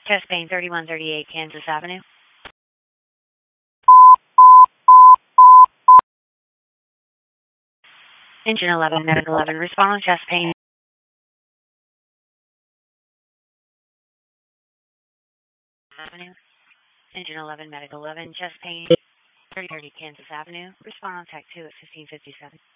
Chest pain, 3138 Kansas Avenue. Engine 11, medical 11, respond on chest pain. Avenue. Engine 11, medical 11, chest pain, 3030 Kansas Avenue. Respond on TAC 2 at 1557.